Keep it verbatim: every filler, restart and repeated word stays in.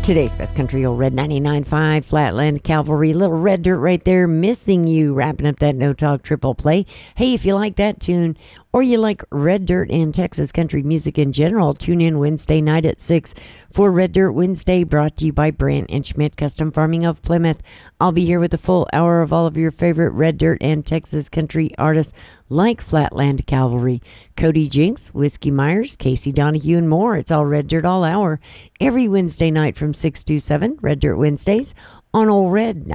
Today's best country, old Red ninety-nine point five, Flatland Cavalry, Little Red Dirt right there, Missing You, wrapping up that No Talk triple play. Hey, if you like that tune, or you like Red Dirt and Texas country music in general, tune in Wednesday night at six for Red Dirt Wednesday, brought to you by Brandt and Schmidt Custom Farming of Plymouth. I'll be here with a full hour of all of your favorite Red Dirt and Texas country artists like Flatland Cavalry, Cody Jinks, Whiskey Myers, Casey Donahue, and more. It's all Red Dirt all hour, every Wednesday night from six to seven, Red Dirt Wednesdays on Old Red